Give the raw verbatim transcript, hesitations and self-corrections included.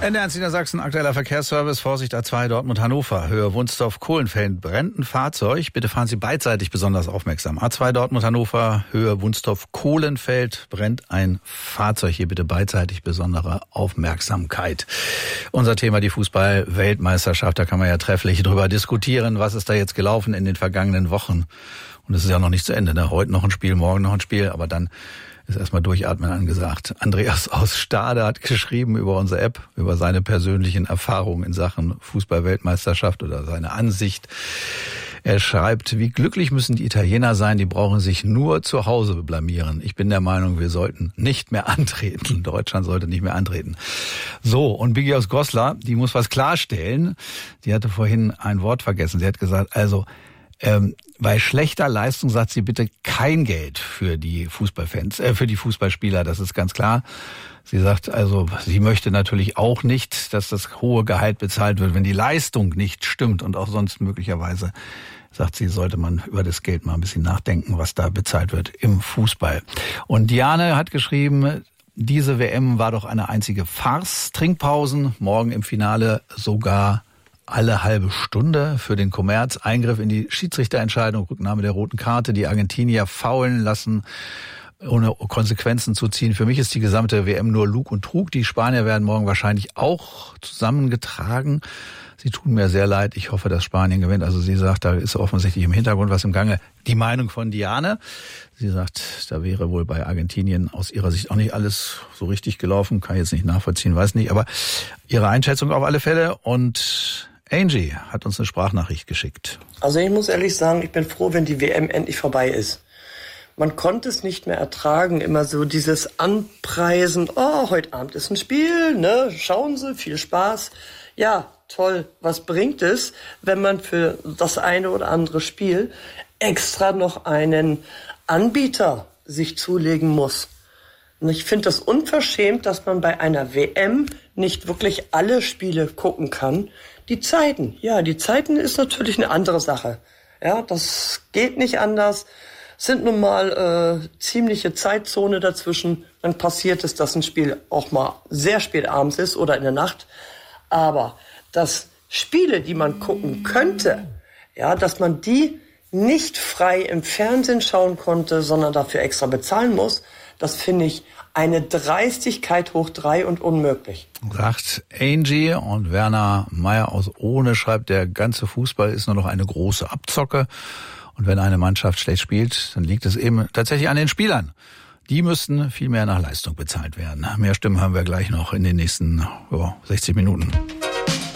N D R eins Niedersachsen, aktueller Verkehrsservice, Vorsicht A zwei Dortmund-Hannover, Höhe Wunstorf-Kohlenfeld, brennt ein Fahrzeug, bitte fahren Sie beidseitig besonders aufmerksam. A zwei Dortmund-Hannover, Höhe Wunstorf-Kohlenfeld, brennt ein Fahrzeug, hier bitte beidseitig besondere Aufmerksamkeit. Unser Thema die Fußball-Weltmeisterschaft, da kann man ja trefflich drüber diskutieren, was ist da jetzt gelaufen in den vergangenen Wochen. Und es ist ja noch nicht zu Ende, ne? Heute noch ein Spiel, morgen noch ein Spiel, aber dann ist erstmal durchatmen angesagt. Andreas aus Stade hat geschrieben über unsere App, über seine persönlichen Erfahrungen in Sachen Fußball-Weltmeisterschaft oder seine Ansicht. Er schreibt, wie glücklich müssen die Italiener sein, die brauchen sich nur zu Hause blamieren. Ich bin der Meinung, wir sollten nicht mehr antreten. Deutschland sollte nicht mehr antreten. So, und Biggie aus Goslar, die muss was klarstellen. Die hatte vorhin ein Wort vergessen. Sie hat gesagt, also Ähm, bei schlechter Leistung sagt sie bitte kein Geld für die Fußballfans, äh, für die Fußballspieler, das ist ganz klar. Sie sagt also, sie möchte natürlich auch nicht, dass das hohe Gehalt bezahlt wird, wenn die Leistung nicht stimmt und auch sonst möglicherweise, sagt sie, sollte man über das Geld mal ein bisschen nachdenken, was da bezahlt wird im Fußball. Und Diane hat geschrieben, diese W M war doch eine einzige Farce, Trinkpausen, morgen im Finale sogar alle halbe Stunde für den Kommerz, Eingriff in die Schiedsrichterentscheidung, Rücknahme der roten Karte, die Argentinier faulen lassen, ohne Konsequenzen zu ziehen. Für mich ist die gesamte W M nur Lug und Trug. Die Spanier werden morgen wahrscheinlich auch zusammengetragen. Sie tun mir sehr leid. Ich hoffe, dass Spanien gewinnt. Also sie sagt, da ist offensichtlich im Hintergrund was im Gange. Die Meinung von Diane. Sie sagt, da wäre wohl bei Argentinien aus ihrer Sicht auch nicht alles so richtig gelaufen. Kann ich jetzt nicht nachvollziehen, weiß nicht. Aber ihre Einschätzung auf alle Fälle. Und Angie hat uns eine Sprachnachricht geschickt. Also ich muss ehrlich sagen, ich bin froh, wenn die W M endlich vorbei ist. Man konnte es nicht mehr ertragen, immer so dieses Anpreisen, oh, heute Abend ist ein Spiel, ne, schauen Sie, viel Spaß. Ja, toll, was bringt es, wenn man für das eine oder andere Spiel extra noch einen Anbieter sich zulegen muss? Und ich finde das unverschämt, dass man bei einer W M nicht wirklich alle Spiele gucken kann. Die Zeiten, ja, die Zeiten ist natürlich eine andere Sache. Ja, das geht nicht anders. Sind nun mal äh, ziemliche Zeitzone dazwischen. Dann passiert es, dass ein Spiel auch mal sehr spät abends ist oder in der Nacht. Aber dass Spiele, die man gucken könnte, ja, dass man die nicht frei im Fernsehen schauen konnte, sondern dafür extra bezahlen muss, das finde ich eine Dreistigkeit hoch drei und unmöglich. Sagt Angie. Und Werner Meyer aus Ohne schreibt, der ganze Fußball ist nur noch eine große Abzocke. Und wenn eine Mannschaft schlecht spielt, dann liegt es eben tatsächlich an den Spielern. Die müssten viel mehr nach Leistung bezahlt werden. Mehr Stimmen haben wir gleich noch in den nächsten oh, sechzig Minuten.